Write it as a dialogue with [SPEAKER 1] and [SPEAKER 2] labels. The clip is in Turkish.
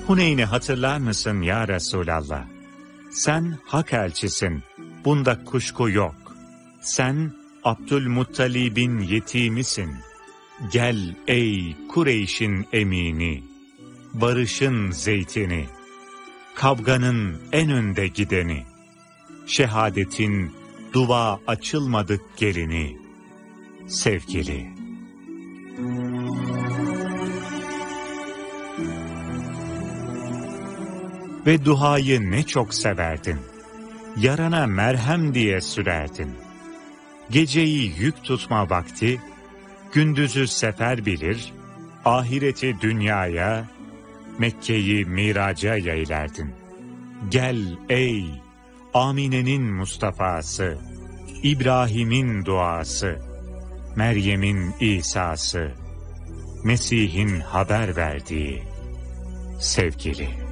[SPEAKER 1] Huneyn'i hatırlar mısın ya Resulallah? Sen hak elçisin, bunda kuşku yok. Sen Abdülmuttalib'in yetimisin. Gel ey Kureyş'in emini, barışın zeytini, kavganın en önde gideni, şehadetin duva açılmadık gelini, sevgili. Ve duayı ne çok severdin, yarana merhem diye sürerdin. Geceyi yük tutma vakti, gündüzü sefer bilir, ahireti dünyaya, Mekke'yi miraca yeylerdin. Gel ey Amine'nin Mustafa'sı, İbrahim'in duası, Meryem'in İsa'sı, Mesih'in haber verdiği sevgili.